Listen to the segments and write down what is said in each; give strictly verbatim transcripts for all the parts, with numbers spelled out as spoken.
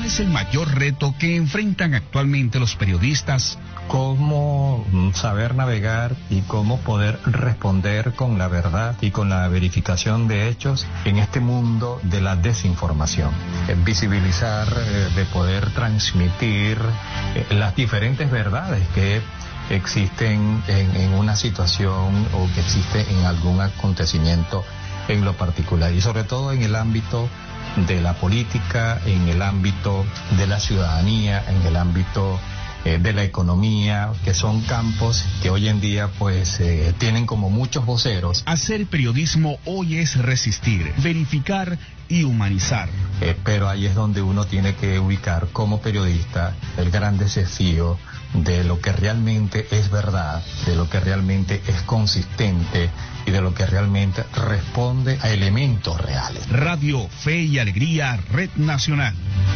¿cuál es el mayor reto que enfrentan actualmente los periodistas? Cómo saber navegar y cómo poder responder con la verdad y con la verificación de hechos en este mundo de la desinformación. Visibilizar, eh, de poder transmitir eh, las diferentes verdades que existen en, en una situación o que existe en algún acontecimiento en lo particular, y sobre todo en el ámbito de la política, en el ámbito de la ciudadanía, en el ámbito eh, de la economía, que son campos que hoy en día pues eh, tienen como muchos voceros. Hacer periodismo hoy es resistir, verificar y humanizar. Eh, pero ahí es donde uno tiene que ubicar como periodista el gran desafío de lo que realmente es verdad, de lo que realmente es consistente y de lo que realmente responde a elementos reales. Radio Fe y Alegría, Red Nacional.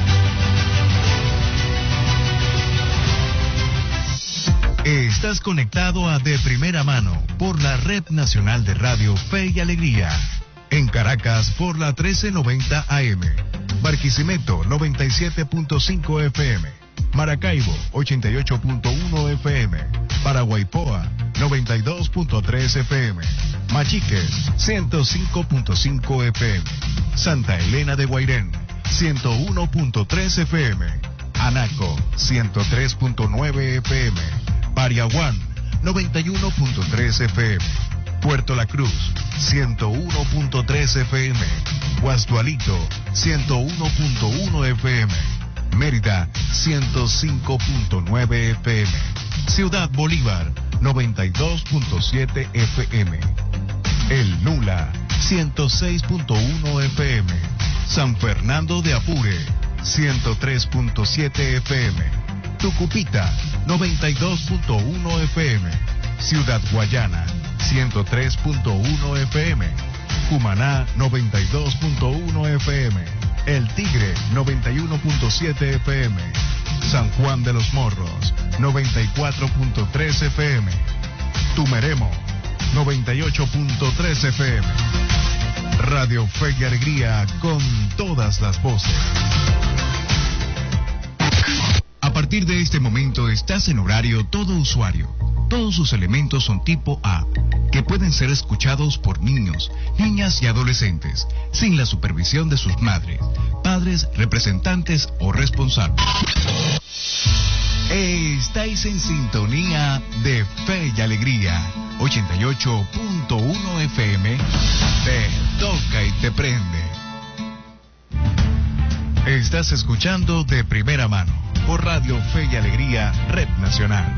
Estás conectado a De Primera Mano por la Red Nacional de Radio Fe y Alegría. En Caracas por la trece noventa A M, Barquisimeto noventa y siete punto cinco F M, Maracaibo ochenta y ocho punto uno F M, Paraguaypoa noventa y dos punto tres F M, Machiques ciento cinco punto cinco F M, Santa Elena de Guairén ciento uno punto tres F M, Anaco ciento tres punto nueve F M, Pariaguán noventa y uno punto tres F M, Puerto La Cruz ciento uno punto tres F M, Guasdualito ciento uno punto uno F M, Mérida ciento cinco punto nueve F M, Ciudad Bolívar noventa y dos punto siete F M, El Nula ciento seis punto uno F M, San Fernando de Apure ciento tres punto siete F M, Tucupita noventa y dos punto uno F M, Ciudad Guayana ciento tres punto uno F M, Cumaná noventa y dos punto uno F M, El Tigre noventa y uno punto siete F M, San Juan de los Morros noventa y cuatro punto tres F M, Tumeremo noventa y ocho punto tres F M. Radio Fe y Alegría con todas las voces. A partir de este momento estás en horario todo usuario. Todos sus elementos son tipo A, que pueden ser escuchados por niños, niñas y adolescentes, sin la supervisión de sus madres, padres, representantes o responsables. Estáis en sintonía de Fe y Alegría, ochenta y ocho punto uno F M, te toca y te prende. Estás escuchando De Primera Mano por Radio Fe y Alegría, Red Nacional.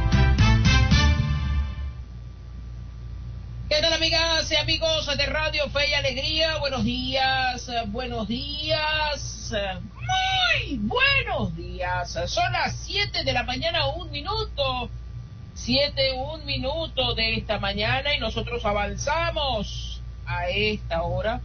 ¿Qué tal, amigas y amigos de Radio Fe y Alegría? Buenos días, buenos días, muy buenos días. Son las siete de la mañana, un minuto, siete, un minuto de esta mañana, y nosotros avanzamos a esta hora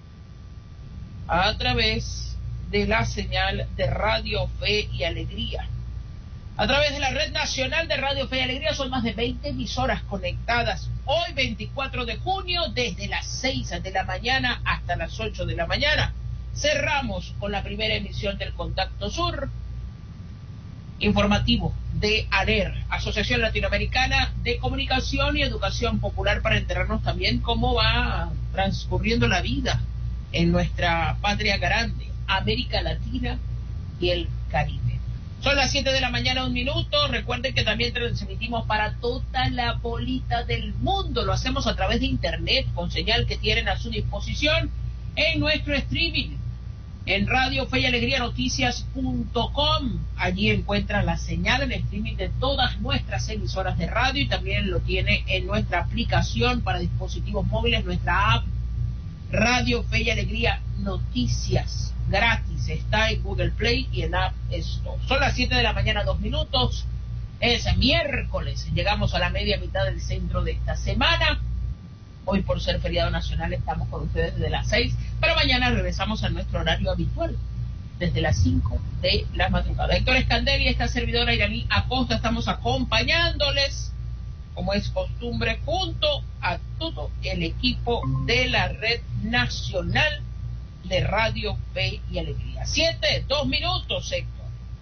a través de la señal de Radio Fe y Alegría. A través de la Red Nacional de Radio Fe y Alegría son más de veinte emisoras conectadas. Hoy, veinticuatro de junio, desde las seis de la mañana hasta las ocho de la mañana. Cerramos con la primera emisión del Contacto Sur, informativo de ALER, Asociación Latinoamericana de Comunicación y Educación Popular, para enterarnos también cómo va transcurriendo la vida en nuestra patria grande, América Latina y el Caribe. Son las siete de la mañana, un minuto. Recuerden que también transmitimos para toda la bolita del mundo. Lo hacemos a través de internet, con señal que tienen a su disposición en nuestro streaming, en Radio Fe y Alegría Noticias punto com. Allí encuentran la señal en streaming de todas nuestras emisoras de radio, y también lo tiene en nuestra aplicación para dispositivos móviles, nuestra app Radio Fe y Alegría Noticias. Gratis, está en Google Play y en App Store. Son las siete de la mañana, dos minutos. Es miércoles, llegamos a la media mitad del centro de esta semana. Hoy, por ser feriado nacional, estamos con ustedes desde las seis, pero mañana regresamos a nuestro horario habitual, desde las cinco de la madrugada. Héctor Escandel y esta servidora Iraní Acosta estamos acompañándoles, como es costumbre, junto a todo el equipo de la Red Nacional de Radio Fe y Alegría. Siete, dos minutos, Héctor.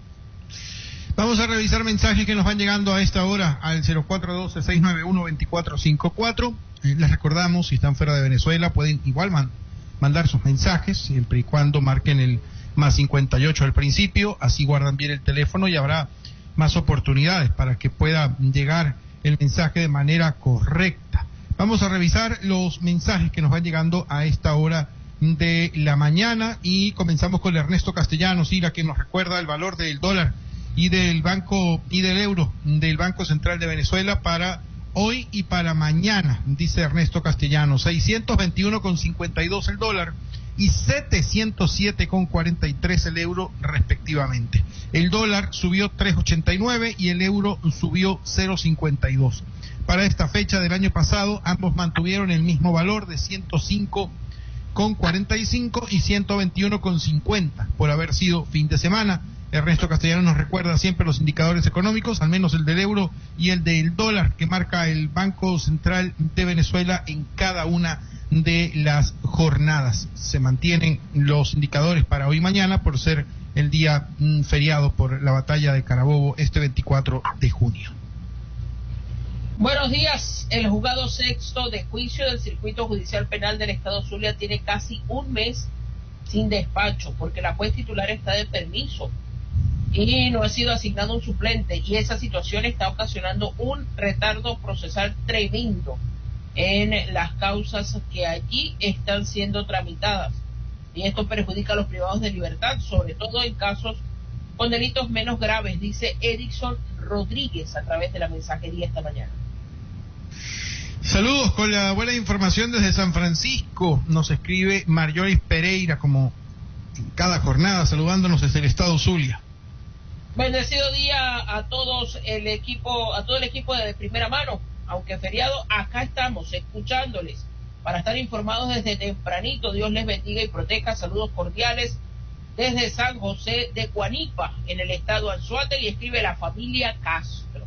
Vamos a revisar mensajes que nos van llegando a esta hora al cero cuatro uno dos, seis nueve uno, dos cuatro cinco cuatro. Eh, les recordamos, si están fuera de Venezuela, pueden igual man, mandar sus mensajes, siempre y cuando marquen el más cincuenta y ocho al principio, así guardan bien el teléfono y habrá más oportunidades para que pueda llegar el mensaje de manera correcta. Vamos a revisar los mensajes que nos van llegando a esta hora de la mañana y comenzamos con Ernesto Castellanos, Sila, que nos recuerda el valor del dólar y del banco y del euro del Banco Central de Venezuela para hoy y para mañana. Dice Ernesto Castellanos, seiscientos veintiuno con cincuenta y dos el dólar y setecientos siete con cuarenta y tres el euro respectivamente. El dólar subió tres ochenta y nueve y el euro subió cero cincuenta y dos. Para esta fecha del año pasado ambos mantuvieron el mismo valor de ciento cinco con cuarenta y cinco y ciento veintiuno con cincuenta por haber sido fin de semana. Ernesto Castellanos nos recuerda siempre los indicadores económicos, al menos el del euro y el del dólar que marca el Banco Central de Venezuela en cada una de las jornadas. Se mantienen los indicadores para hoy y mañana por ser el día mm, feriado por la batalla de Carabobo este veinticuatro de junio. Buenos días. El juzgado sexto de juicio del Circuito Judicial Penal del Estado Zulia tiene casi un mes sin despacho porque la juez titular está de permiso y no ha sido asignado un suplente, y esa situación está ocasionando un retardo procesal tremendo en las causas que allí están siendo tramitadas, y esto perjudica a los privados de libertad, sobre todo en casos con delitos menos graves, dice Erickson Rodríguez a través de la mensajería esta mañana. Saludos con la buena información desde San Francisco, nos escribe Marjorie Pereira como en cada jornada, saludándonos desde el estado Zulia. Bendecido día a todos el equipo, a todo el equipo de Primera Mano. Aunque feriado, acá estamos escuchándoles para estar informados desde tempranito. Dios les bendiga y proteja. Saludos cordiales desde San José de Guanipa, en el estado Anzoátegui, y escribe la familia Castro.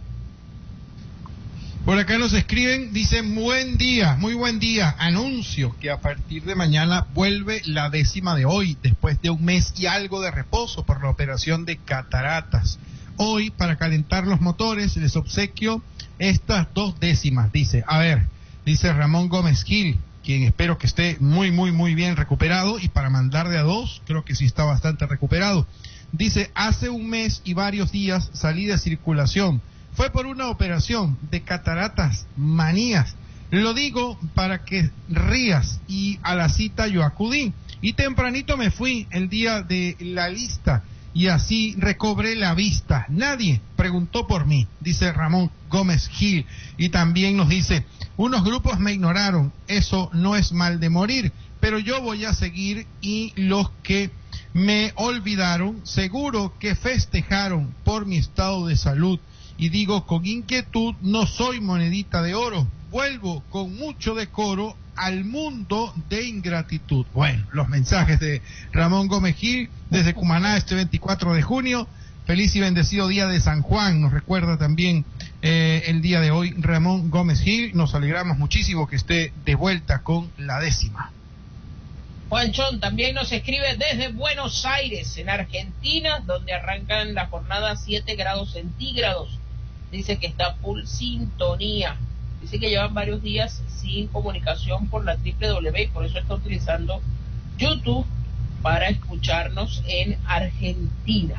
Por acá nos escriben, dicen buen día, muy buen día. Anuncio que a partir de mañana vuelve la décima de hoy, después de un mes y algo de reposo por la operación de cataratas. Hoy, para calentar los motores, les obsequio estas dos décimas, dice. A ver, dice Ramón Gómez Gil, quien espero que esté muy, muy, muy bien recuperado, y para mandar de a dos, creo que sí está bastante recuperado. Dice, hace un mes y varios días salí de circulación. Fue por una operación de cataratas manías. Lo digo para que rías, y a la cita yo acudí. Y tempranito me fui el día de la lista y así recobré la vista. Nadie preguntó por mí, dice Ramón Gómez Gil. Y también nos dice, unos grupos me ignoraron, eso no es mal de morir, pero yo voy a seguir, y los que me olvidaron seguro que festejaron por mi estado de salud. Y digo con inquietud, no soy monedita de oro, vuelvo con mucho decoro al mundo de ingratitud. Bueno, los mensajes de Ramón Gómez Gil desde Cumaná este veinticuatro de junio. Feliz y bendecido día de San Juan, nos recuerda también eh, el día de hoy Ramón Gómez Gil. Nos alegramos muchísimo que esté de vuelta con la décima. Juanchón también nos escribe desde Buenos Aires, en Argentina, donde arrancan la jornada siete grados centígrados. Dice que está full sintonía. Dice que llevan varios días sin comunicación por la doble u doble u doble u, y por eso está utilizando YouTube para escucharnos en Argentina.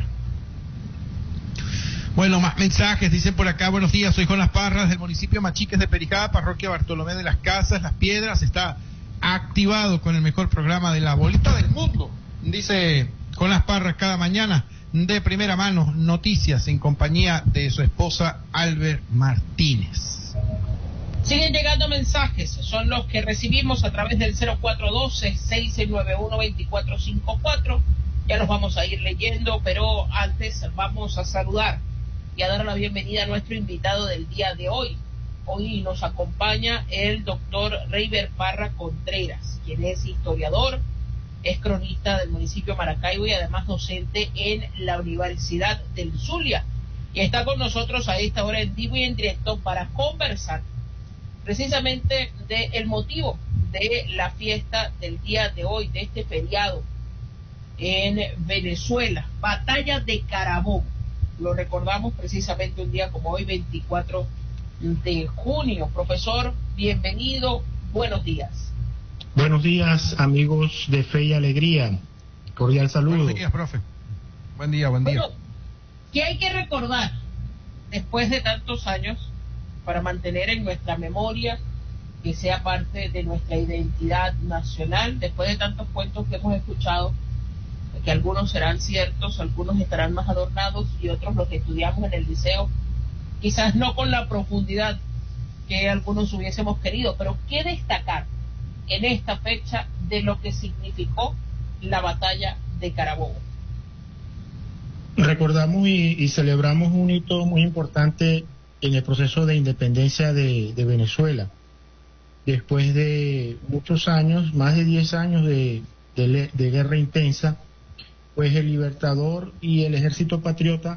Bueno, más mensajes, dicen por acá, buenos días, soy Jonas Parras del municipio Machiques de Perijá, parroquia Bartolomé de las Casas, Las Piedras, está activado con el mejor programa de la bolita del mundo, dice Jonas Parras, cada mañana de primera mano, noticias en compañía de su esposa Albert Martínez. Siguen llegando mensajes, son los que recibimos a través del cero cuatro uno dos, seis nueve uno, dos cuatro cinco cuatro. Ya los vamos a ir leyendo, pero antes vamos a saludar y a dar la bienvenida a nuestro invitado del día de hoy. Hoy nos acompaña el doctor Reiber Parra Contreras, quien es historiador, es cronista del municipio de Maracaibo y además docente en la Universidad del Zulia. Y está con nosotros a esta hora en vivo y en directo para conversar precisamente del motivo de la fiesta del día de hoy, de este feriado en Venezuela. Batalla de Carabobo. Lo recordamos precisamente un día como hoy, veinticuatro de junio. Profesor, bienvenido, buenos días. Buenos días, amigos de Fe y Alegría. Cordial saludo. Buenos días, profe. Buen día, buen día. Bueno, ¿qué hay que recordar después de tantos años para mantener en nuestra memoria, que sea parte de nuestra identidad nacional, después de tantos cuentos que hemos escuchado, que algunos serán ciertos, algunos estarán más adornados y otros los que estudiamos en el liceo, quizás no con la profundidad que algunos hubiésemos querido, pero qué destacar en esta fecha de lo que significó la batalla de Carabobo? Recordamos y, y celebramos un hito muy importante en el proceso de independencia de, de Venezuela. Después de muchos años, más de diez años de, de, de guerra intensa, pues el Libertador y el Ejército Patriota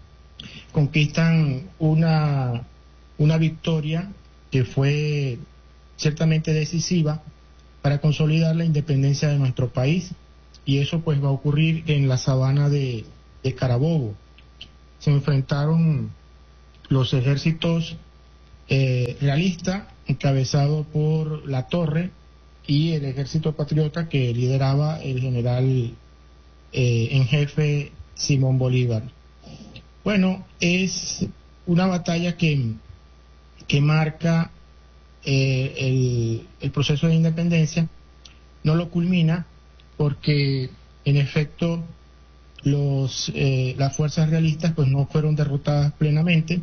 conquistan una, una victoria que fue ciertamente decisiva para consolidar la independencia de nuestro país, y eso pues va a ocurrir en la sabana de, de Carabobo. Se enfrentaron los ejércitos eh, realistas, encabezado por La Torre, y el ejército patriota que lideraba el general eh, en jefe Simón Bolívar. Bueno, es una batalla que, que marca eh, el, el proceso de independencia. No lo culmina porque en efecto los eh, las fuerzas realistas pues no fueron derrotadas plenamente.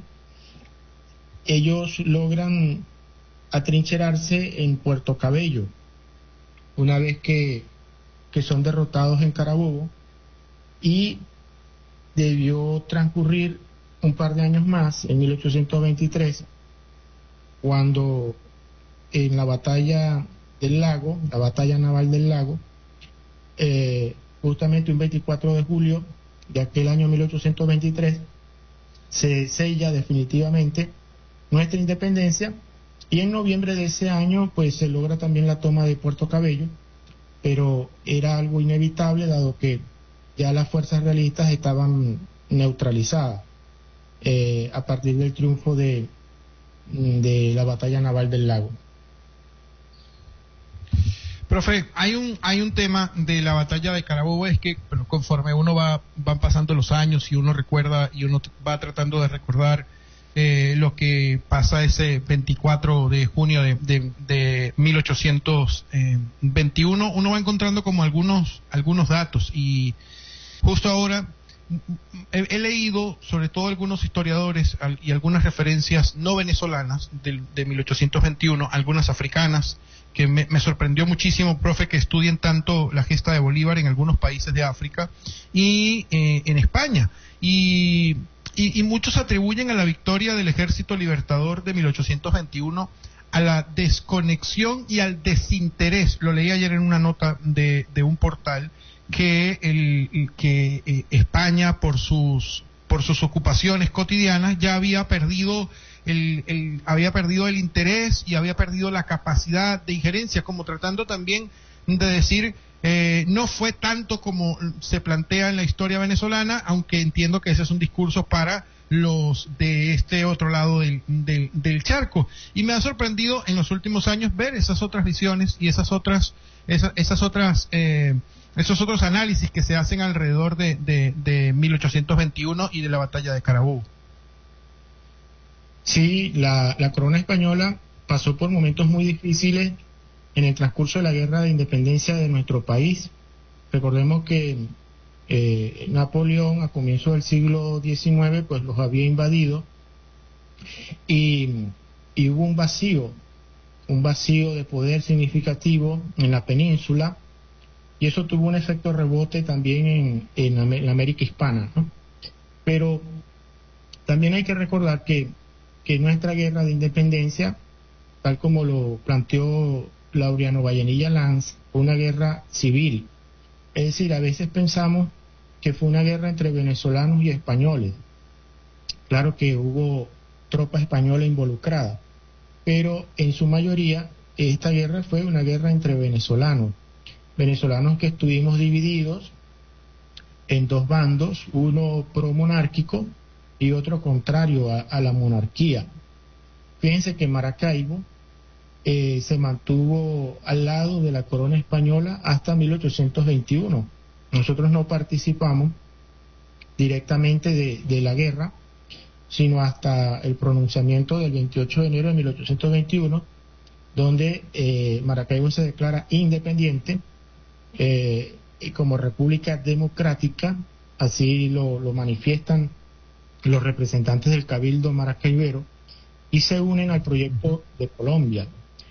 Ellos logran atrincherarse en Puerto Cabello una vez que, que son derrotados en Carabobo, y debió transcurrir un par de años más, en mil ochocientos veintitrés, cuando en la batalla del lago, la batalla naval del lago, eh, justamente un veinticuatro de julio de aquel año mil ochocientos veintitrés, se sella definitivamente nuestra independencia, y en noviembre de ese año pues se logra también la toma de Puerto Cabello, pero era algo inevitable dado que ya las fuerzas realistas estaban neutralizadas eh, a partir del triunfo de, de la batalla naval del lago. Profe, hay un hay un tema de la batalla de Carabobo, es que pero conforme uno va van pasando los años y uno recuerda y uno va tratando de recordar eh, lo que pasa ese veinticuatro de junio de, de, de mil ochocientos veintiuno, uno va encontrando como algunos algunos datos, y justo ahora he, he leído sobre todo algunos historiadores al, y algunas referencias no venezolanas de, de mil ochocientos veintiuno, algunas africanas, que me, me sorprendió muchísimo, profe, que estudien tanto la gesta de Bolívar en algunos países de África y eh, en España. Y, y, y muchos atribuyen a la victoria del Ejército Libertador de mil ochocientos veintiuno a la desconexión y al desinterés. Lo leí ayer en una nota de, de un portal, que, el, que eh, España, por sus, por sus ocupaciones cotidianas, ya había perdido El, el, había perdido el interés y había perdido la capacidad de injerencia, como tratando también de decir, eh, no fue tanto como se plantea en la historia venezolana, aunque entiendo que ese es un discurso para los de este otro lado del, del, del charco. Y me ha sorprendido en los últimos años ver esas otras visiones y esas otras, esas, esas otras, eh, esos otros análisis que se hacen alrededor de, de, de mil ochocientos veintiuno y de la batalla de Carabobo. Sí, la, la corona española pasó por momentos muy difíciles en el transcurso de la guerra de independencia de nuestro país. Recordemos que eh, Napoleón a comienzos del siglo diecinueve pues los había invadido, y, y hubo un vacío, un vacío de poder significativo en la península, y eso tuvo un efecto rebote también en, en la América hispana, ¿no? Pero también hay que recordar que que nuestra guerra de independencia, tal como lo planteó Laureano Vallenilla Lanz, fue una guerra civil. Es decir, a veces pensamos que fue una guerra entre venezolanos y españoles. Claro que hubo tropas españolas involucradas, pero en su mayoría esta guerra fue una guerra entre venezolanos, venezolanos que estuvimos divididos en dos bandos, uno pro-monárquico y otro contrario a, a la monarquía. Fíjense que Maracaibo eh, se mantuvo al lado de la corona española hasta mil ochocientos veintiuno. Nosotros no participamos directamente de, de la guerra, sino hasta el pronunciamiento del veintiocho de enero de mil ochocientos veintiuno, donde eh, Maracaibo se declara independiente eh, y como república democrática, así lo, lo manifiestan los representantes del Cabildo maracaibero, y se unen al proyecto de Colombia.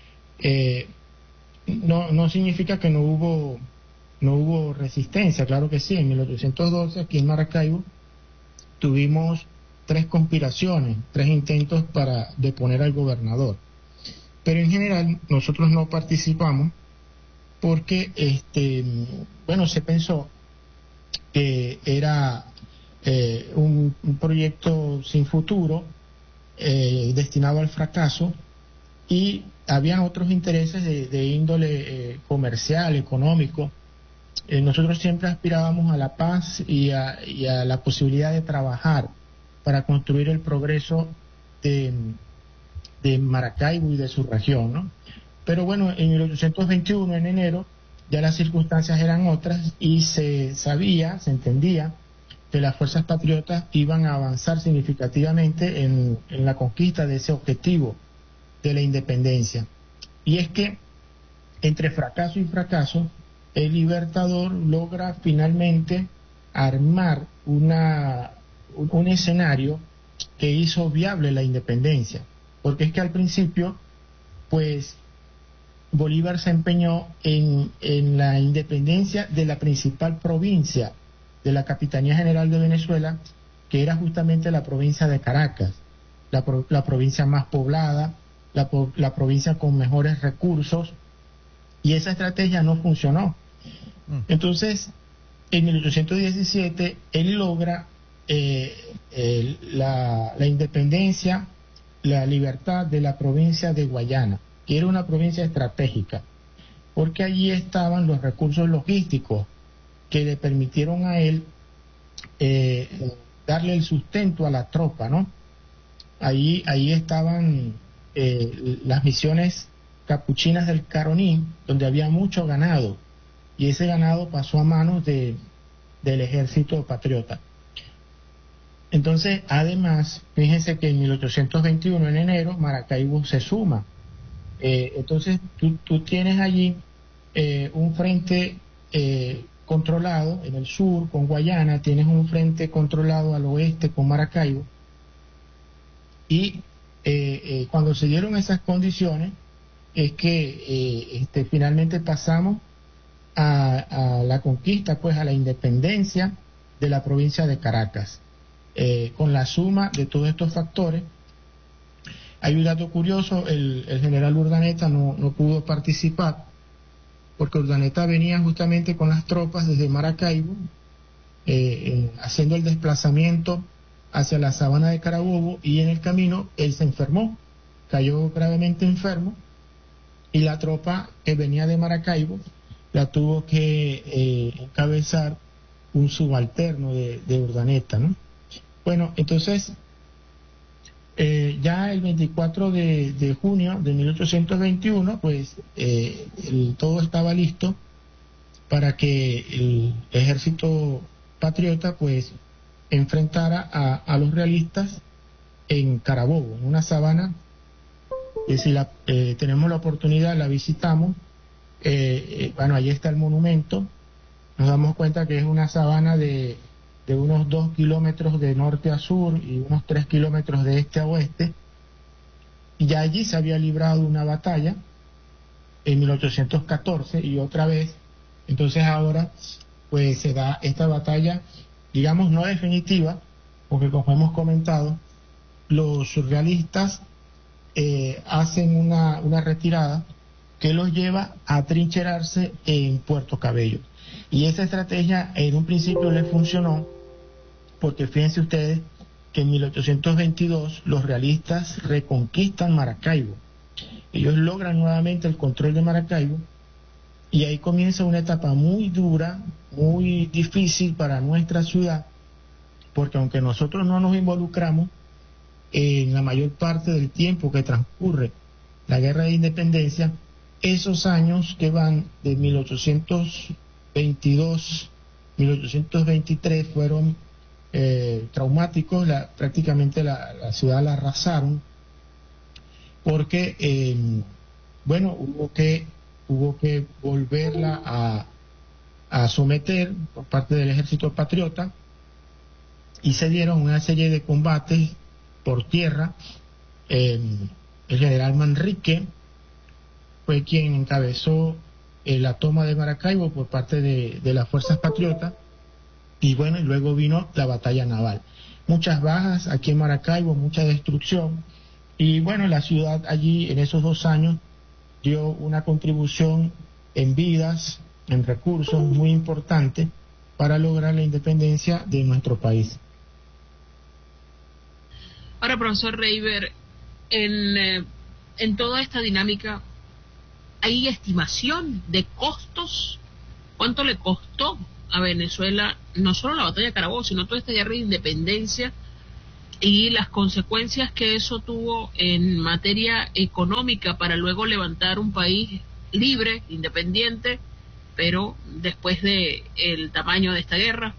Eh, no, no significa que no hubo no hubo resistencia, claro que sí. En mil ochocientos doce, aquí en Maracaibo, tuvimos tres conspiraciones, tres intentos para deponer al gobernador. Pero en general nosotros no participamos porque, este, bueno, se pensó que era eh, un, un proyecto sin futuro, eh, destinado al fracaso, y habían otros intereses de, de índole eh, comercial, económico. Eh, nosotros siempre aspirábamos a la paz y a, y a la posibilidad de trabajar para construir el progreso de, de Maracaibo y de su región, ¿no? Pero bueno, en mil ochocientos veintiuno, en enero, ya las circunstancias eran otras y se sabía, se entendía que las fuerzas patriotas iban a avanzar significativamente en, en la conquista de ese objetivo de la independencia. Y es que entre fracaso y fracaso, el Libertador logra finalmente armar una, un, un escenario que hizo viable la independencia, porque es que al principio, pues, Bolívar se empeñó en, en la independencia de la principal provincia de la Capitanía General de Venezuela, que era justamente la provincia de Caracas, la, la provincia más poblada, la, la provincia con mejores recursos, y esa estrategia no funcionó. Entonces, en mil ochocientos diecisiete, él logra eh, eh, la, la independencia, la libertad de la provincia de Guayana, que era una provincia estratégica, porque allí estaban los recursos logísticos que le permitieron a él eh, darle el sustento a la tropa, ¿no? Ahí, ahí estaban eh, las misiones capuchinas del Caroní, donde había mucho ganado, y ese ganado pasó a manos de, del ejército patriota. Entonces, además, fíjense que en mil ochocientos veintiuno, en enero, Maracaibo se suma. Eh, entonces, tú, tú tienes allí eh, un frente eh, controlado en el sur con Guayana, tienes un frente controlado al oeste con Maracaibo, y eh, eh, cuando se dieron esas condiciones, es que eh, este, finalmente pasamos A, a la conquista, pues a la independencia de la provincia de Caracas. Eh, con la suma de todos estos factores, hay un dato curioso, el, el general Urdaneta no, no pudo participar, porque Urdaneta venía justamente con las tropas desde Maracaibo, eh, eh, haciendo el desplazamiento hacia la sabana de Carabobo, y en el camino él se enfermó, cayó gravemente enfermo, y la tropa que venía de Maracaibo la tuvo que eh, encabezar un subalterno de, de Urdaneta, ¿no? Bueno, entonces, eh, ya el veinticuatro de, de junio de mil ochocientos veintiuno, pues eh, el, todo estaba listo para que el ejército patriota, pues, enfrentara a, a los realistas en Carabobo, en una sabana, y si la, eh, tenemos la oportunidad, la visitamos. Eh, eh, bueno, ahí está el monumento. Nos damos cuenta que es una sabana de, de unos dos kilómetros de norte a sur y unos tres kilómetros de este a oeste, y ya allí se había librado una batalla en mil ochocientos catorce, y otra vez, entonces ahora pues se da esta batalla, digamos, no definitiva, porque como hemos comentado, los surrealistas eh, hacen una, una retirada que los lleva a trincherarse en Puerto Cabello. Y esa estrategia en un principio les funcionó, porque fíjense ustedes que en mil ochocientos veintidós los realistas reconquistan Maracaibo, Ellos logran nuevamente el control de Maracaibo y ahí comienza una etapa muy dura, muy difícil para nuestra ciudad, porque aunque nosotros no nos involucramos en la mayor parte del tiempo que transcurre la guerra de independencia, esos años que van de mil ochocientos veintidós a mil ochocientos veintitrés fueron eh, traumáticos, la, prácticamente la, la ciudad la arrasaron, porque eh, bueno, hubo que hubo que volverla a, a someter por parte del ejército patriota y se dieron una serie de combates por tierra. Eh, el general Manrique fue quien encabezó eh, la toma de Maracaibo por parte de, de las fuerzas patriotas, y bueno, y luego vino la batalla naval. Muchas bajas aquí en Maracaibo, mucha destrucción, y bueno, la ciudad allí en esos dos años dio una contribución en vidas, en recursos muy importante para lograr la independencia de nuestro país. Ahora, profesor Reiber, en, eh, en toda esta dinámica, ¿hay estimación de costos? ¿Cuánto le costó a Venezuela no solo la batalla de Carabobo, sino toda esta guerra de independencia y las consecuencias que eso tuvo en materia económica para luego levantar un país libre, independiente, pero después de el tamaño de esta guerra?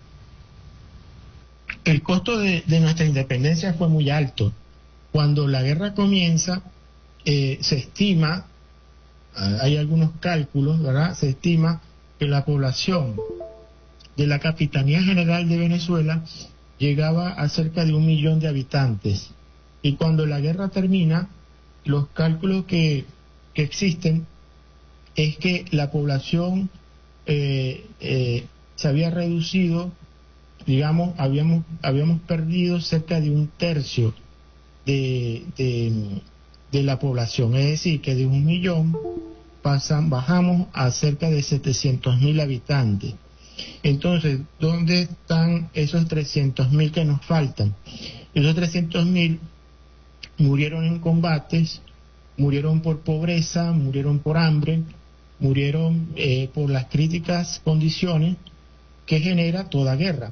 El costo de, de nuestra independencia fue muy alto. Cuando la guerra comienza, eh, se estima, hay algunos cálculos, ¿verdad? Se estima que la población de la Capitanía General de Venezuela llegaba a cerca de un millón de habitantes. Y cuando la guerra termina, los cálculos que, que existen es que la población eh, eh, se había reducido, digamos, habíamos, habíamos perdido cerca de un tercio de, de, de la población. Es decir, que de un millón pasan, bajamos a cerca de setecientos mil habitantes. Entonces, ¿dónde están esos trescientos mil que nos faltan? Esos trescientos mil murieron en combates, murieron por pobreza, murieron por hambre, murieron eh, por las críticas condiciones que genera toda guerra.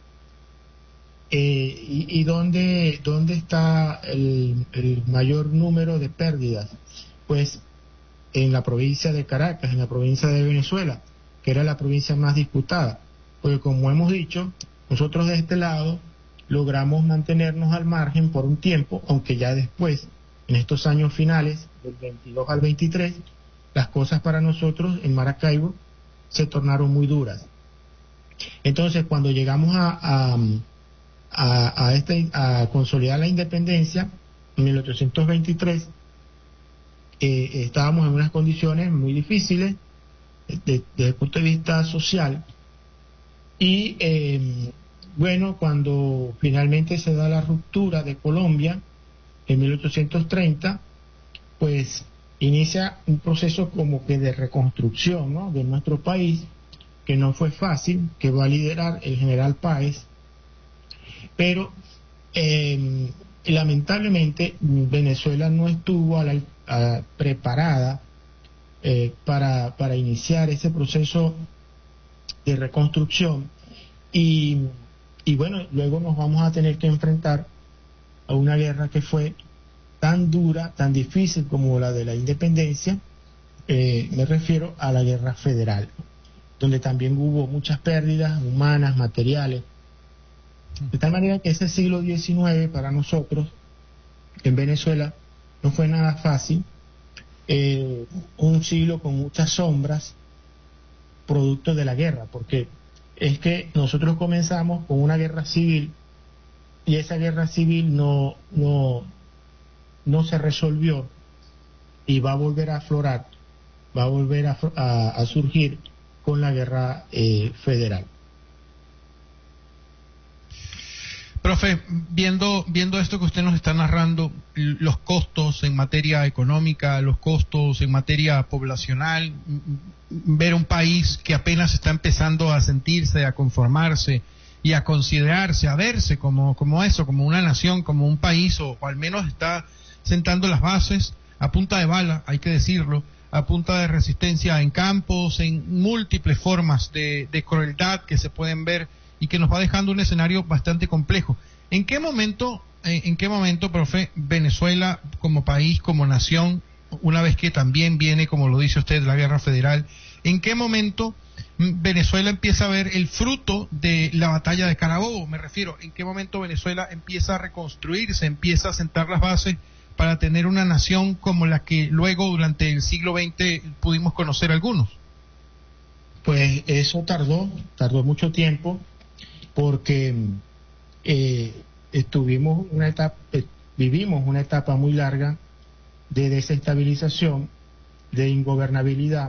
Eh, y, y dónde, dónde está el, el mayor número de pérdidas? Pues en la provincia de Caracas, en la provincia de Venezuela, que era la provincia más disputada, porque como hemos dicho, nosotros de este lado logramos mantenernos al margen por un tiempo, aunque ya después, en estos años finales, del veintidós al veintitrés, las cosas para nosotros en Maracaibo se tornaron muy duras. Entonces, cuando llegamos a, a, a, a, este, a consolidar la independencia, en mil ochocientos veintitrés, eh, estábamos en unas condiciones muy difíciles, desde el punto de vista social, y eh, bueno, cuando finalmente se da la ruptura de Colombia en mil ochocientos treinta, pues inicia un proceso como que de reconstrucción, ¿no?, de nuestro país, que no fue fácil, que va a liderar el general Páez, pero eh, lamentablemente Venezuela no estuvo a la, a, preparada Eh, para, para iniciar ese proceso de reconstrucción, y, y bueno, luego nos vamos a tener que enfrentar a una guerra que fue tan dura, tan difícil como la de la independencia. Eh, me refiero a la guerra federal, donde también hubo muchas pérdidas humanas, materiales, de tal manera que ese siglo diecinueve para nosotros en Venezuela no fue nada fácil. Eh, un siglo con muchas sombras, producto de la guerra, porque es que nosotros comenzamos con una guerra civil y esa guerra civil no, no, no se resolvió y va a volver a aflorar, va a volver a, a, a surgir con la guerra eh, federal. Profe, viendo, viendo esto que usted nos está narrando, los costos en materia económica, los costos en materia poblacional, ver un país que apenas está empezando a sentirse, a conformarse y a considerarse, a verse como, como eso, como una nación, como un país, o, o al menos está sentando las bases, a punta de bala, hay que decirlo, a punta de resistencia en campos, en múltiples formas de, de crueldad que se pueden ver y que nos va dejando un escenario bastante complejo. ¿En qué momento, eh, en qué momento, profe, Venezuela como país, como nación, una vez que también viene, como lo dice usted, la guerra federal, en qué momento Venezuela empieza a ver el fruto de la batalla de Carabobo? Me refiero, ¿en qué momento Venezuela empieza a reconstruirse, empieza a sentar las bases para tener una nación como la que luego durante el siglo veinte pudimos conocer algunos? Pues eso tardó, tardó mucho tiempo, porque eh, estuvimos una etapa, eh, vivimos una etapa muy larga de desestabilización, de ingobernabilidad.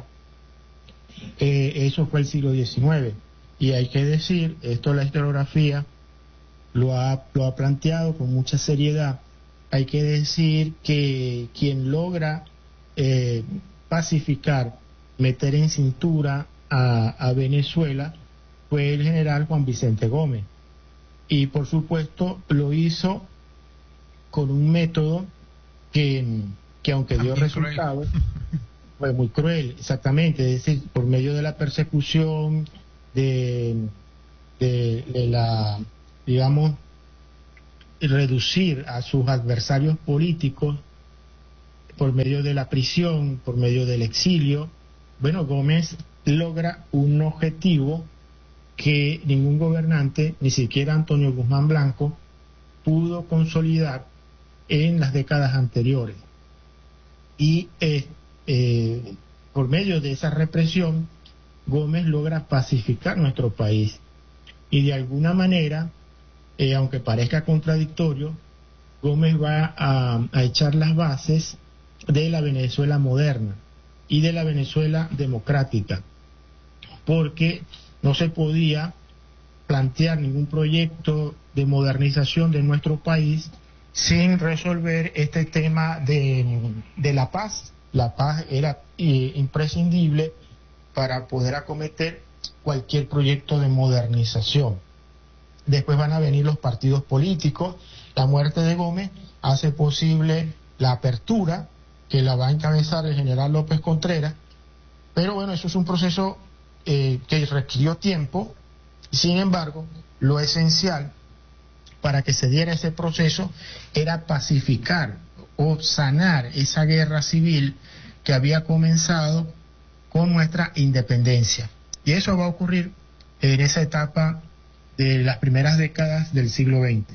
Eh, eso fue el siglo diecinueve, y hay que decir, esto la historiografía lo ha, lo ha planteado con mucha seriedad. Hay que decir que quien logra eh, pacificar, meter en cintura a, a Venezuela fue el general Juan Vicente Gómez, y por supuesto lo hizo con un método que, que aunque dio resultados, fue muy cruel, exactamente, es decir, por medio de la persecución, de, de, de la, digamos, reducir a sus adversarios políticos por medio de la prisión, por medio del exilio. Bueno, Gómez logra un objetivo que ningún gobernante, ni siquiera Antonio Guzmán Blanco, pudo consolidar en las décadas anteriores. Y eh, eh, por medio de esa represión, Gómez logra pacificar nuestro país. Y de alguna manera, eh, aunque parezca contradictorio, Gómez va a, a echar las bases de la Venezuela moderna y de la Venezuela democrática, porque no se podía plantear ningún proyecto de modernización de nuestro país sin resolver este tema de, de la paz. La paz era eh, imprescindible para poder acometer cualquier proyecto de modernización. Después van a venir los partidos políticos. La muerte de Gómez hace posible la apertura, que la va a encabezar el general López Contreras, pero bueno, eso es un proceso eh, que requirió tiempo. Sin embargo, lo esencial para que se diera ese proceso era pacificar o sanar esa guerra civil que había comenzado con nuestra independencia. Y eso va a ocurrir en esa etapa de las primeras décadas del siglo veinte.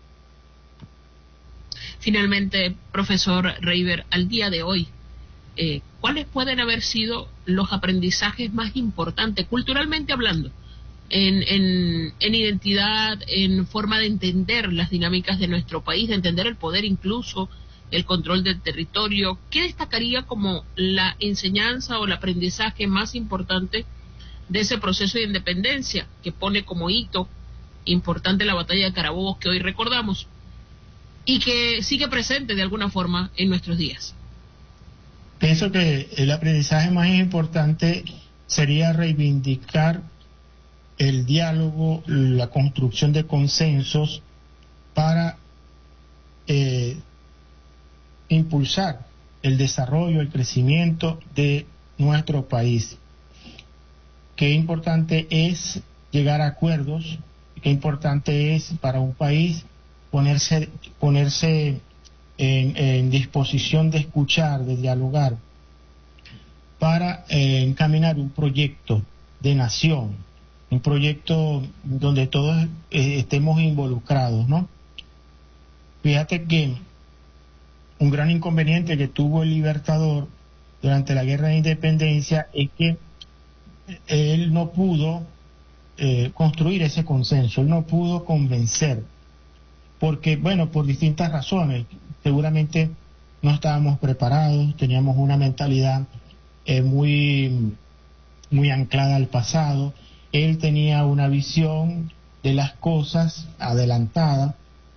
Finalmente, profesor Reiber, al día de hoy, eh, ¿cuáles pueden haber sido los aprendizajes más importantes, culturalmente hablando, en, en, en identidad, en forma de entender las dinámicas de nuestro país, de entender el poder, incluso el control del territorio? ¿Qué destacaría como la enseñanza o el aprendizaje más importante de ese proceso de independencia que pone como hito importante la batalla de Carabobo, que hoy recordamos y que sigue presente de alguna forma en nuestros días? Pienso que el aprendizaje más importante sería reivindicar el diálogo, la construcción de consensos para eh, impulsar el desarrollo, el crecimiento de nuestro país. Qué importante es llegar a acuerdos, qué importante es para un país ponerse, ponerse en, en disposición de escuchar, de dialogar, para eh, encaminar un proyecto de nación, un proyecto donde todos eh, estemos involucrados, ¿no? Fíjate que un gran inconveniente que tuvo el Libertador durante la Guerra de Independencia es que él no pudo eh, construir ese consenso, él no pudo convencer, porque, bueno, por distintas razones. Seguramente no estábamos preparados, teníamos una mentalidad eh, muy, muy anclada al pasado. Él tenía una visión de las cosas adelantada,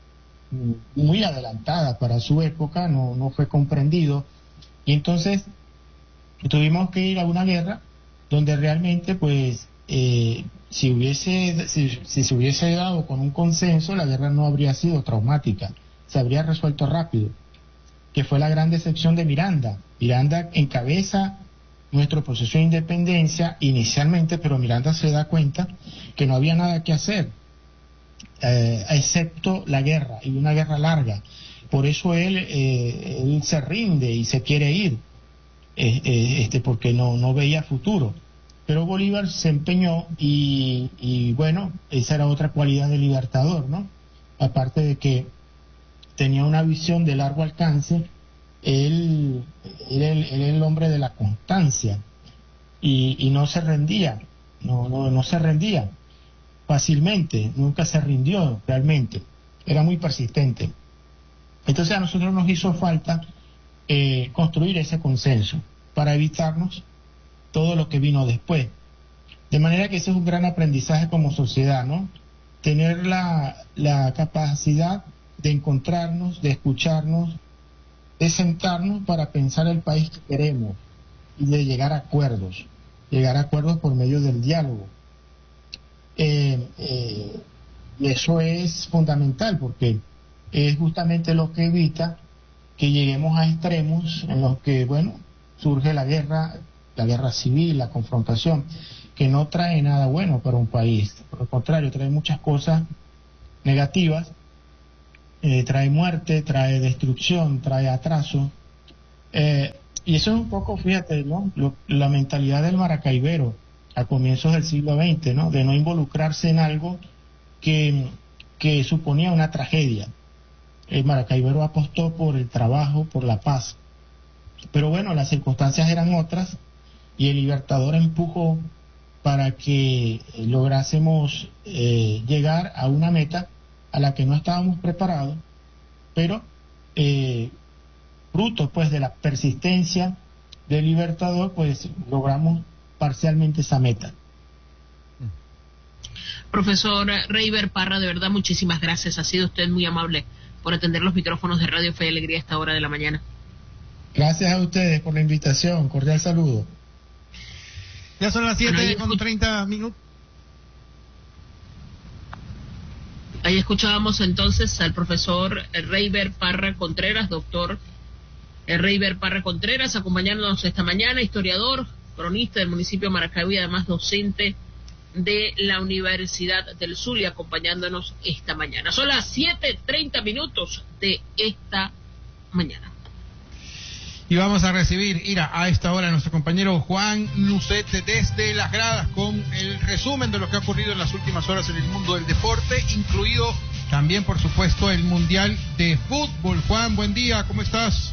muy adelantada para su época, no, no fue comprendido, y entonces tuvimos que ir a una guerra donde realmente, pues, eh, si hubiese si, si se hubiese dado con un consenso, la guerra no habría sido traumática, se habría resuelto rápido. que fue la gran decepción de Miranda. Miranda encabeza nuestro proceso de independencia inicialmente, pero Miranda se da cuenta que no había nada que hacer, eh, excepto la guerra, y una guerra larga. Por eso él, eh, él se rinde y se quiere ir, eh, eh, este, porque no, no veía futuro. Pero Bolívar se empeñó y, y bueno, esa era otra cualidad del Libertador, ¿no? Aparte de que tenía una visión de largo alcance, él era el, el, el hombre de la constancia y, y no se rendía, no, no, no se rendía fácilmente, nunca se rindió realmente, era muy persistente. Entonces a nosotros nos hizo falta eh, construir ese consenso para evitarnos todo lo que vino después. De manera que ese es un gran aprendizaje como sociedad, ¿no? Tener la, la capacidad de encontrarnos, de escucharnos, de sentarnos para pensar el país que queremos y de llegar a acuerdos, llegar a acuerdos por medio del diálogo. Eh, eh, y eso es fundamental porque es justamente lo que evita que lleguemos a extremos en los que, bueno, surge la guerra, la guerra civil, la confrontación, que no trae nada bueno para un país. Por el contrario, trae muchas cosas negativas, eh, trae muerte, trae destrucción, trae atraso. Eh, y eso es un poco, fíjate, ¿no? Lo, la mentalidad del maracaibero a comienzos del siglo veinte, ¿no? De no involucrarse en algo que, que suponía una tragedia. El maracaibero apostó por el trabajo, por la paz. Pero bueno, las circunstancias eran otras y el Libertador empujó para que lográsemos eh, llegar a una meta a la que no estábamos preparados, pero eh, fruto pues de la persistencia del Libertador, pues logramos parcialmente esa meta. Profesor Reiber Parra, de verdad muchísimas gracias, ha sido usted muy amable por atender los micrófonos de Radio Fe y Alegría a esta hora de la mañana. Gracias a ustedes por la invitación, cordial saludo. Ya son las siete con treinta minutos. Ahí escuchábamos entonces al profesor Reiber Parra Contreras, doctor Reiber Parra Contreras, acompañándonos esta mañana, historiador, cronista del municipio de Maracaibo y además docente de la Universidad del Zulia, acompañándonos esta mañana. Son las siete treinta minutos de esta mañana. Y vamos a recibir, Ira, a esta hora a nuestro compañero Juan Lucet desde las gradas con el resumen de lo que ha ocurrido en las últimas horas en el mundo del deporte, incluido también, por supuesto, el Mundial de Fútbol. Juan, buen día, ¿cómo estás?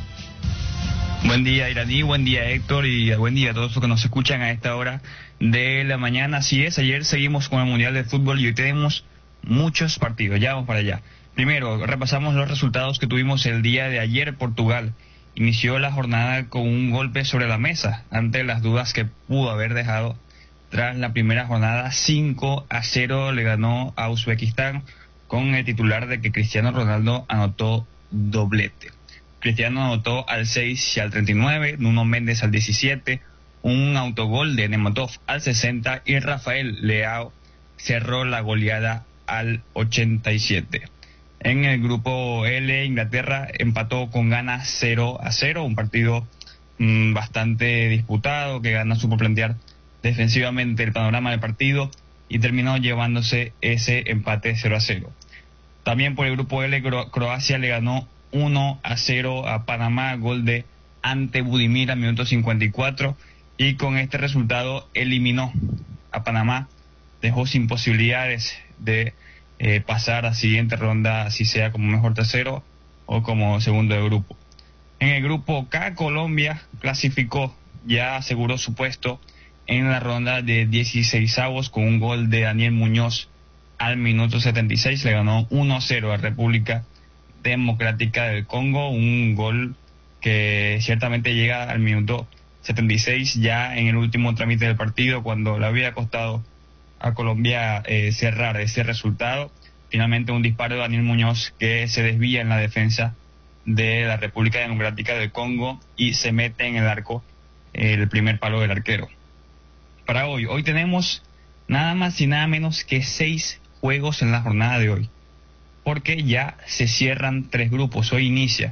Buen día, Iraní, buen día, Héctor, y buen día a todos los que nos escuchan a esta hora de la mañana. Así es, ayer seguimos con el Mundial de Fútbol y hoy tenemos muchos partidos, ya vamos para allá. Primero, repasamos los resultados que tuvimos el día de ayer. Portugal inició la jornada con un golpe sobre la mesa ante las dudas que pudo haber dejado tras la primera jornada. Cinco a cero le ganó a Uzbekistán con el titular de que Cristiano Ronaldo anotó doblete. Cristiano anotó al seis y al treinta y nueve, Nuno Méndez al diecisiete, un autogol de Nematov al sesenta y Rafael Leao cerró la goleada al ochenta y siete. En el grupo L, Inglaterra empató con Ghana cero a cero, un partido mmm, bastante disputado, que Ghana supo plantear defensivamente el panorama del partido y terminó llevándose ese empate cero a cero. También por el grupo L, Cro- Croacia le ganó uno a cero a Panamá, gol de Ante Budimir a minuto cincuenta y cuatro, y con este resultado eliminó a Panamá, dejó sin posibilidades de Eh, pasar a siguiente ronda, si sea como mejor tercero o como segundo de grupo. En el grupo K, Colombia clasificó, ya aseguró su puesto en la ronda de dieciseisavos con un gol de Daniel Muñoz al minuto setenta y seis, le ganó uno a cero a República Democrática del Congo, un gol que ciertamente llega al minuto setenta y seis, ya en el último trámite del partido, cuando le había costado a Colombia eh, cerrar ese resultado. Finalmente un disparo de Daniel Muñoz que se desvía en la defensa de la República Democrática del Congo y se mete en el arco eh, el primer palo del arquero. Para hoy, hoy tenemos nada más y nada menos que seis juegos en la jornada de hoy, porque ya se cierran tres grupos. Hoy inicia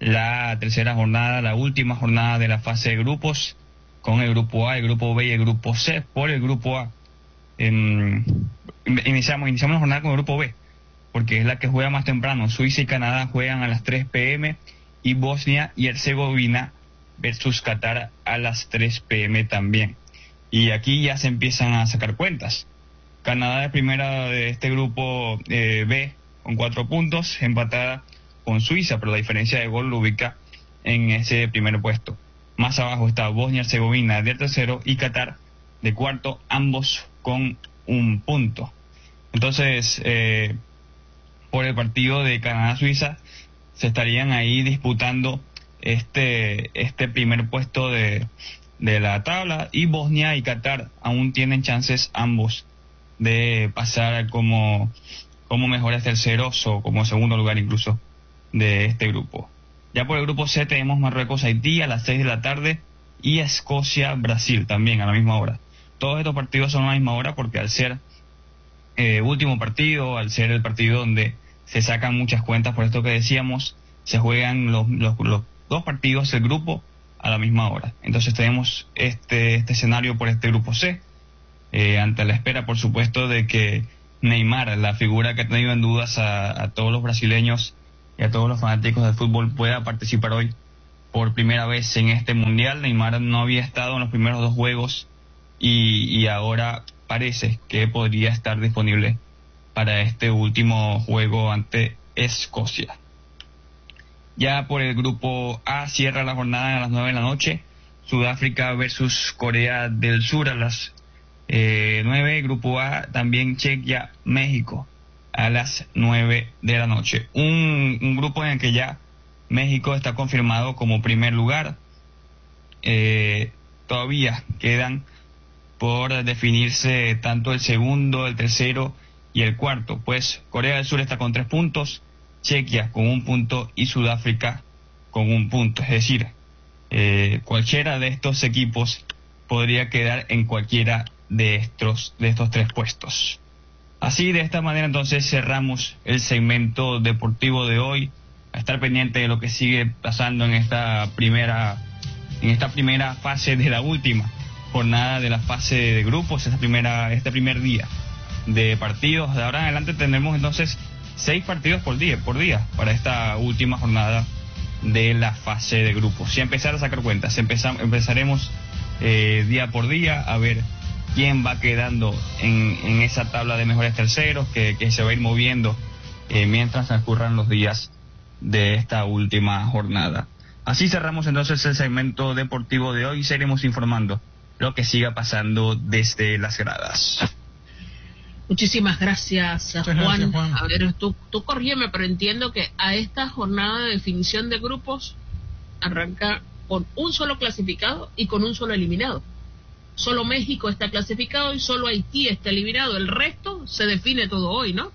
la tercera jornada, la última jornada de la fase de grupos, con el grupo A, el grupo B y el grupo C. Por el grupo A, eh, iniciamos, iniciamos la jornada con el grupo B, porque es la que juega más temprano. Suiza y Canadá juegan a las tres pm y Bosnia y Herzegovina versus Qatar a las tres pm también. Y aquí ya se empiezan a sacar cuentas. Canadá es primera de este grupo eh, B con cuatro puntos, empatada con Suiza, pero la diferencia de gol lo ubica en ese primer puesto. Más abajo está Bosnia y Herzegovina de tercero y Qatar de cuarto, ambos con un punto. Entonces, eh, por el partido de Canadá-Suiza se estarían ahí disputando este este primer puesto de, de la tabla, y Bosnia y Qatar aún tienen chances ambos de pasar como, como mejores terceros o como segundo lugar incluso de este grupo. Ya por el grupo C tenemos Marruecos-Haití a las seis de la tarde y Escocia-Brasil también a la misma hora. Todos estos partidos son a la misma hora porque al ser eh, último partido, al ser el partido donde se sacan muchas cuentas, por esto que decíamos, se juegan los, los, los dos partidos del grupo a la misma hora. Entonces tenemos este, este escenario por este grupo C, eh, ante la espera, por supuesto, de que Neymar, la figura que ha tenido en dudas a, a todos los brasileños y a todos los fanáticos del fútbol, pueda participar hoy por primera vez en este mundial. Neymar no había estado en los primeros dos juegos y, y ahora parece que podría estar disponible para este último juego ante Escocia. Ya por el grupo A cierra la jornada a las nueve de la noche, Sudáfrica versus Corea del Sur a las eh, nueve, grupo A también Chequia, México a las nueve de la noche. Un, un grupo en el que ya México está confirmado como primer lugar. Eh, todavía quedan por definirse tanto el segundo, el tercero y el cuarto, pues Corea del Sur está con tres puntos, Chequia con un punto y Sudáfrica con un punto. Es decir, eh, cualquiera de estos equipos podría quedar en cualquiera de estos, de estos tres puestos. Así, de esta manera, entonces cerramos el segmento deportivo de hoy. A estar pendiente de lo que sigue pasando en esta primera, en esta primera fase de la última jornada de la fase de grupos, esta primera, este primer día de partidos. De ahora en adelante tendremos entonces seis partidos por día, por día para esta última jornada de la fase de grupos. Y empezar a sacar cuentas, empezamos, empezaremos eh, día por día a ver quién va quedando en, en esa tabla de mejores terceros que, que se va a ir moviendo eh, mientras transcurran los días de esta última jornada. Así cerramos entonces el segmento deportivo de hoy y seguiremos informando lo que siga pasando desde las gradas. Muchísimas gracias, Juan. gracias, Juan. A ver, tú, tú corrígeme, pero entiendo que a esta jornada de definición de grupos arranca con un solo clasificado y con un solo eliminado. Solo México está clasificado y solo Haití está eliminado. El resto se define todo hoy, ¿no?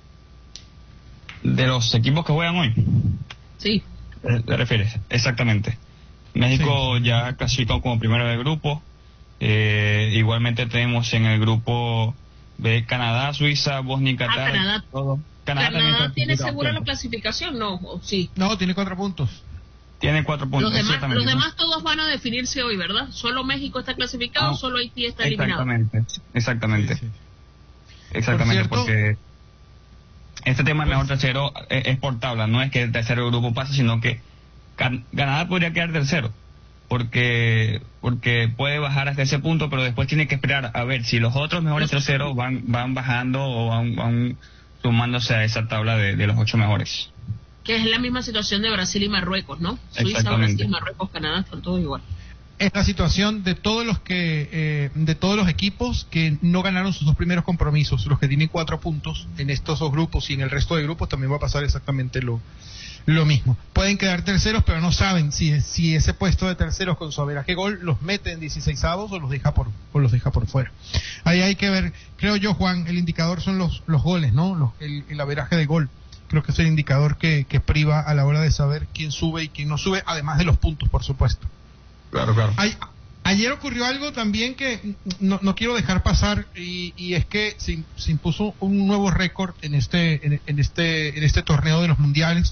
De los equipos que juegan hoy. Sí. ¿Te refieres? Exactamente. México sí. Ya clasificó como primero del grupo. Eh, igualmente tenemos en el grupo de Canadá, Suiza, Bosnia y Qatar. Ah, Canadá. Todo. Canadá, Canadá tiene segura la clasificación, ¿no? ¿O sí? No, tiene cuatro puntos. Tiene cuatro puntos. Los demás, los demás todos van a definirse hoy, ¿verdad? Solo México está clasificado, ah, solo Haití está eliminado. Exactamente, exactamente. Sí, sí. Exactamente, Por porque este tema de mejor tercero es, es por tabla, no es que el tercero grupo pase, sino que Can Canadá podría quedar tercero, porque porque puede bajar hasta ese punto, pero después tiene que esperar a ver si los otros mejores terceros van van bajando o van, van sumándose a esa tabla de, de los ocho mejores. Que es la misma situación de Brasil y Marruecos, ¿no? Suiza, Brasil, Marruecos, Canadá, están todos igual. Es la situación de todos los que eh, de todos los equipos que no ganaron sus dos primeros compromisos, los que tienen cuatro puntos en estos dos grupos, y en el resto de grupos también va a pasar exactamente lo lo mismo. Pueden quedar terceros, pero no saben si si ese puesto de terceros con su averaje gol los mete en dieciseisavos o los deja por o los deja por fuera. Ahí hay que ver, creo yo, Juan, el indicador son los los goles, ¿no? Los, el, el averaje de gol. Creo que es el indicador que, que priva a la hora de saber quién sube y quién no sube, además de los puntos, por supuesto. Claro, claro. Hay, ayer ocurrió algo también que no, no quiero dejar pasar, y, y es que se, se impuso un nuevo récord en este, en, en este, en este torneo de los mundiales,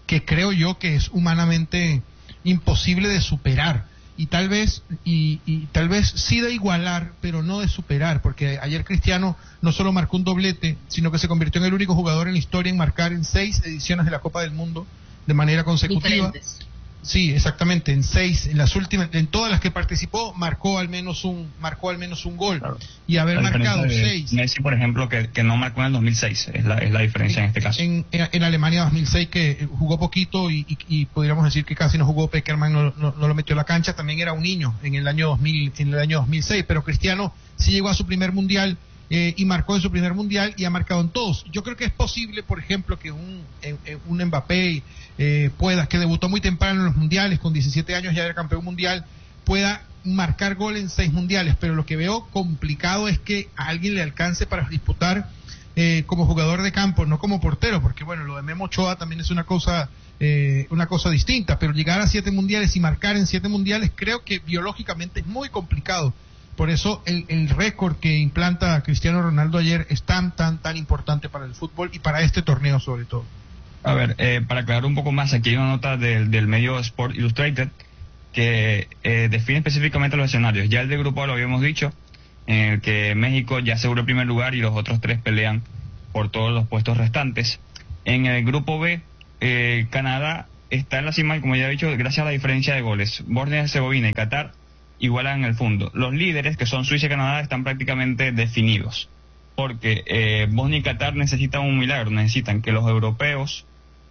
que creo yo que es humanamente imposible de superar. Y tal vez, y, y tal vez sí de igualar, pero no de superar, porque ayer Cristiano no solo marcó un doblete, sino que se convirtió en el único jugador en la historia en marcar en seis ediciones de la Copa del Mundo de manera consecutiva. Diferentes. Sí, exactamente, en seis, en las últimas, en todas las que participó, marcó al menos un, marcó al menos un gol. Claro. Y haber La marcado diferencia de seis. Messi, por ejemplo, que, que no marcó en el dos mil seis, es la, es la diferencia en, en este caso. En, en, en Alemania dos mil seis, que jugó poquito y, y, y podríamos decir que casi no jugó, Peckerman no, no, no lo metió a la cancha, también era un niño en el año dos mil, en el año dos mil seis, pero Cristiano sí llegó a su primer mundial eh, y marcó en su primer mundial y ha marcado en todos. Yo creo que es posible, por ejemplo, que un, en, en un Mbappé eh, pueda, que debutó muy temprano en los mundiales, con diecisiete años ya era campeón mundial, pueda marcar gol en seis mundiales, pero lo que veo complicado es que a alguien le alcance para disputar eh, como jugador de campo, no como portero, porque bueno, lo de Memo Ochoa también es una cosa eh, una cosa distinta, pero llegar a siete mundiales y marcar en siete mundiales creo que biológicamente es muy complicado. Por eso el, el récord que implanta Cristiano Ronaldo ayer es tan, tan, tan importante para el fútbol y para este torneo sobre todo. A ver, eh, para aclarar un poco más, aquí hay una nota del, del medio Sport Illustrated que eh, define específicamente los escenarios. Ya el de grupo A lo habíamos dicho, en el que México ya aseguró el primer lugar y los otros tres pelean por todos los puestos restantes. En el grupo B, eh, Canadá está en la cima, como ya he dicho, gracias a la diferencia de goles. Bosnia-Herzegovina y Qatar igualan el fondo. Los líderes, que son Suiza y Canadá, están prácticamente definidos, porque eh, Bosnia y Qatar necesitan un milagro, necesitan que los europeos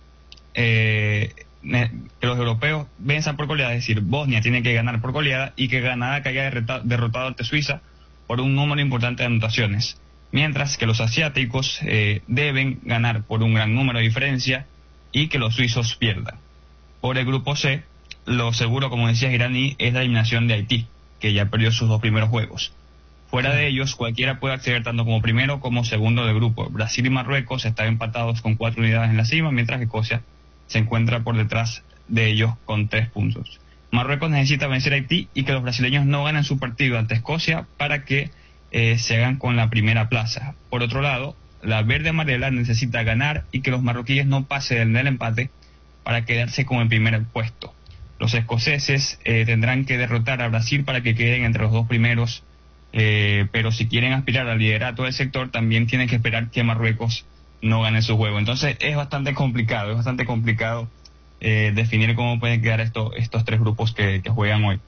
eh, ne- que los europeos venzan por goleada, es decir, Bosnia tiene que ganar por goleada y que Canadá caiga derrota- derrotado ante Suiza por un número importante de anotaciones, mientras que los asiáticos eh, deben ganar por un gran número de diferencia y que los suizos pierdan. Por el grupo C, lo seguro, como decía Iraní, es la eliminación de Haití, que ya perdió sus dos primeros juegos. Fuera de ellos, cualquiera puede acceder tanto como primero como segundo del grupo. Brasil y Marruecos están empatados con cuatro unidades en la cima, mientras que Escocia se encuentra por detrás de ellos con tres puntos. Marruecos necesita vencer a Haití y que los brasileños no ganen su partido ante Escocia para que eh, se hagan con la primera plaza. Por otro lado, la verde amarela necesita ganar y que los marroquíes no pasen del empate para quedarse con el primer puesto. Los escoceses eh, tendrán que derrotar a Brasil para que queden entre los dos primeros, eh, pero si quieren aspirar al liderato del sector también tienen que esperar que Marruecos no gane su juego. Entonces es bastante complicado, es bastante complicado eh, definir cómo pueden quedar esto, estos tres grupos que, que juegan hoy.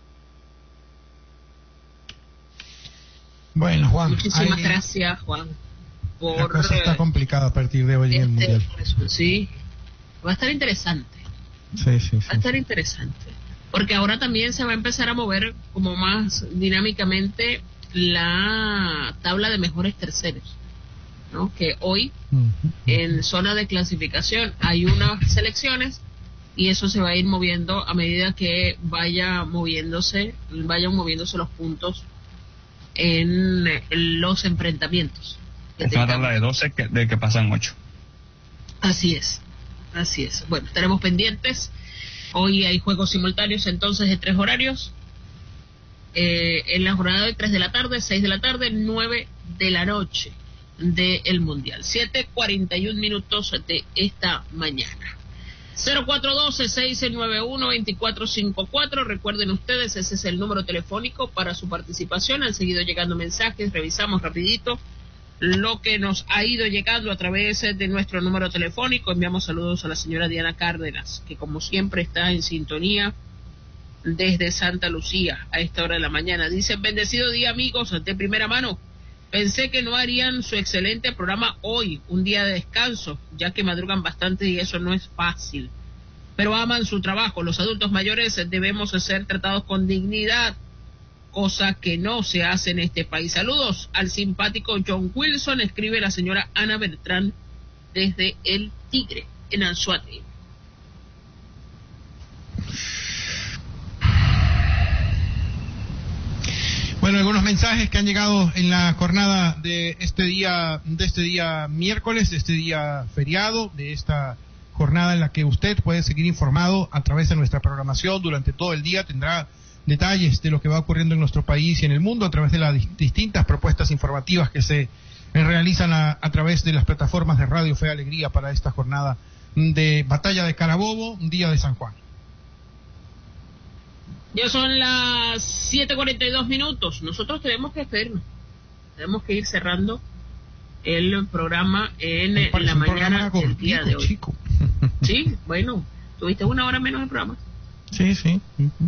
Bueno, Juan, muchísimas hay, gracias, Juan, por la cosa está complicada a partir de hoy en el este, mundial. sí, va a estar interesante. Sí, sí, sí. Va a estar interesante, porque ahora también se va a empezar a mover como más dinámicamente la tabla de mejores terceros, ¿no? Que hoy Uh-huh. en zona de clasificación hay unas selecciones y eso se va a ir moviendo a medida que vaya moviéndose, vayan moviéndose los puntos en los enfrentamientos. Es una tabla de doce que, de que pasan ocho. Así es. Así es. Bueno, estaremos pendientes. Hoy hay juegos simultáneos entonces de tres horarios. Eh, en la jornada de tres de la tarde, seis de la tarde, nueve de la noche del Mundial. siete cuarenta y un minutos de esta mañana. cero cuatro uno dos, seis nueve uno, dos cuatro cinco cuatro. Recuerden ustedes, ese es el número telefónico para su participación. Han seguido llegando mensajes. Revisamos rapidito lo que nos ha ido llegando a través de nuestro número telefónico. Enviamos saludos a la señora Diana Cárdenas, que como siempre está en sintonía desde Santa Lucía a esta hora de la mañana. Dice: bendecido día, amigos, de primera mano. Pensé que no harían su excelente programa hoy, un día de descanso, ya que madrugan bastante y eso no es fácil. Pero aman su trabajo. Los adultos mayores debemos ser tratados con dignidad, cosa que no se hace en este país. Saludos al simpático John Wilson, escribe la señora Ana Bertrán desde El Tigre, en Anzoátegui. Bueno, algunos mensajes que han llegado en la jornada de este día, de este día miércoles, de este día feriado, de esta jornada en la que usted puede seguir informado a través de nuestra programación durante todo el día. Tendrá detalles de lo que va ocurriendo en nuestro país y en el mundo a través de las distintas propuestas informativas que se realizan a, a través de las plataformas de Radio Fe y Alegría para esta jornada de Batalla de Carabobo, día de San Juan. Ya son las siete cuarenta y dos minutos. Nosotros tenemos que despedirnos. Tenemos que ir cerrando el programa en la mañana del día de hoy. Chico. Sí, bueno, tuviste una hora menos de programa. Sí, sí.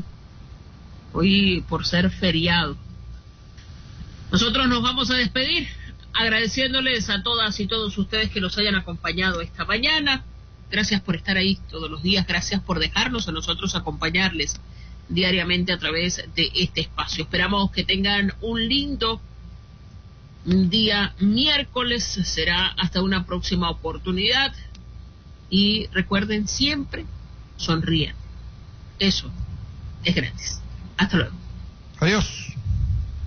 Hoy por ser feriado. Nosotros nos vamos a despedir agradeciéndoles a todas y todos ustedes que nos hayan acompañado esta mañana. Gracias por estar ahí todos los días. Gracias por dejarnos a nosotros acompañarles diariamente a través de este espacio. Esperamos que tengan un lindo día miércoles. Será hasta una próxima oportunidad. Y recuerden siempre, sonríen. Eso es gratis. Hasta luego. Adiós.